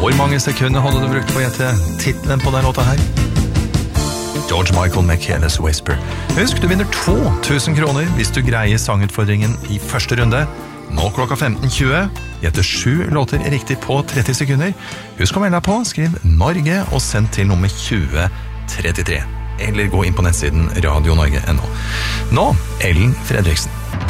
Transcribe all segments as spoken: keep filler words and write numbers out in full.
Hvor mange sekunder hadde du brukt på å gjette titlen på den låta her? George Michael med Careless Whisper. Husk, du vinner to tusen kroner hvis du greier sangutfordringen i første runde. Nå klokka femten tjue. Gjette sju låter riktig på tretti sekunder. Husk å melde deg på, skriv Norge og send til nummer tjue trettitre. Eller gå inn på nettsiden radio norge punktum no. Nå, Ellen Fredriksen.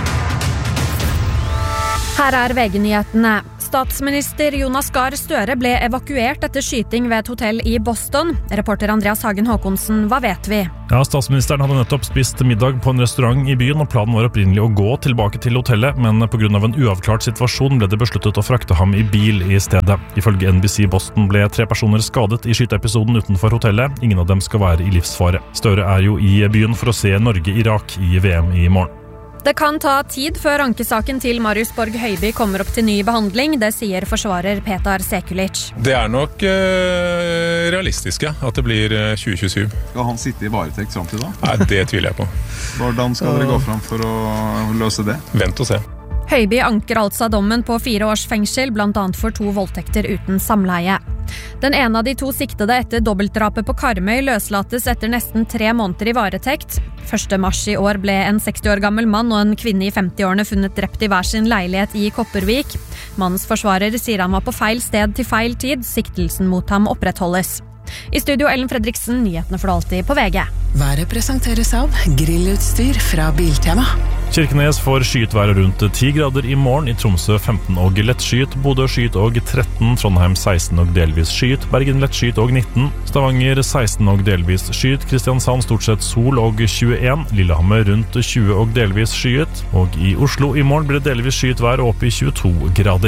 Her er V G-nyhetene. Statsminister Jonas Gahr Støre ble evakuert etter skyting ved et hotell i Boston. Reporter Andreas Hagen Håkonsen, hva vet vi? Ja, Statsministeren hadde nettopp spist middag på en restaurant i byen, og planen var opprinnelig å gå tilbake til hotellet, men på grunn av en uavklart situasjon ble det besluttet å frakte ham i bil i stedet. Ifølge N B C Boston ble tre personer skadet i skyteepisoden utenfor hotellet. Ingen av dem skal være i livsfare. Støre er jo i byen for å se Norge-Irak i V M i morgen. Det kan ta tid før ankesaken til Marius Borg Høiby kommer opp til ny behandling, det sier forsvarer Petar Sekulic. Det er nok uh, realistisk, ja, at det blir uh, tjue tjuesju. Skal han sitte i varetekt fram til da? Nei, det tviler jeg på. Hvordan skal dere gå fram for å løse det? Vent og se. Høiby anker altså dommen på fire års fengsel, blant annet for to voldtekter uten samleie. Den ene av de to siktede etter dobbeltdrapet på Karmøy løslates etter nesten tre måneder i varetekt. første mars i år ble en seksti år gammel mann og en kvinne i femti-årene funnet drept i hver sin leilighet i Kopervik. Mannens forsvarer sier han var på feil sted til feil tid. Siktelsen mot ham opprettholdes. I studio Ellen Fredriksen, nyhetene for alltid på V G. Været presenteres av grillutstyr fra Biltema. Kirkenes får skyet være rundt ti grader i morgen, i Tromsø femten og lett skyet, Bodø skyet og tretten, Trondheim seksten og delvis skyet, Bergen lett skyet og nitten, Stavanger seksten og delvis skyet, Kristiansand stort sett sol og tjueen, Lillehammer rundt tjue og delvis skyet, og i Oslo i morgen blir det delvis skyet vær opp i tjueto grader.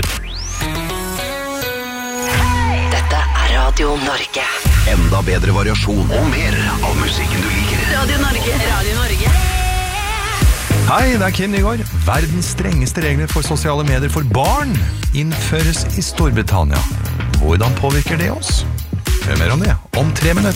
Dette er Radio Norge. Enda bedre variasjon og mer av musikken du liker. Radio Norge, Radio Norge. Hei, det er Kim Nygaard. Verdens strengeste regler for sosiale medier for barn innføres i Storbritannia. Hvordan påvirker det oss? Hør mer om det om tre minutter.